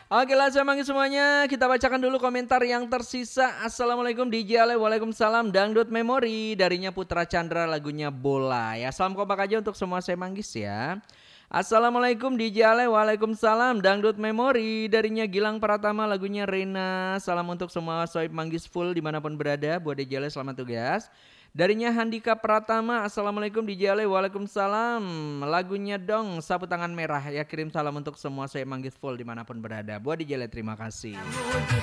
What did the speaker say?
Oke lah saya manggil semuanya. Kita bacakan dulu komentar yang tersisa. Assalamualaikum DJ Ale. Waalaikumsalam. Dangdut Memori. Darinya Putra Chandra lagunya Bola. Ya salam kompak aja untuk semua saya manggis ya. Assalamualaikum DJ Ale. Waalaikumsalam. Dangdut Memori. Darinya Gilang Pratama lagunya Rena. Salam untuk semua soib manggis full dimanapun berada. Buat DJ Ale selamat tugas. Darinya Handika Pratama, Assalamualaikum DJ Ale, Waalaikumsalam. Lagunya dong, Sapu Tangan Merah. Ya kirim salam untuk semua saya manggis full dimanapun berada. Buat DJ Ale terima kasih.